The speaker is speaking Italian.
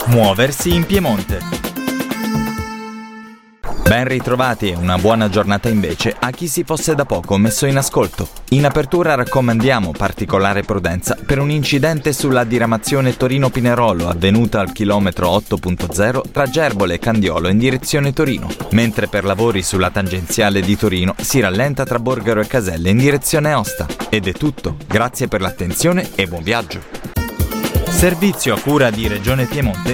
Muoversi in Piemonte. Ben ritrovati e una buona giornata invece a chi si fosse da poco messo in ascolto. In apertura raccomandiamo particolare prudenza per un incidente sulla diramazione Torino-Pinerolo avvenuta al chilometro 8.0 tra Gerbole e Candiolo in direzione Torino, mentre per lavori sulla tangenziale di Torino si rallenta tra Borgaro e Caselle in direzione Aosta. Ed è tutto, grazie per l'attenzione e buon viaggio! Servizio a cura di Regione Piemonte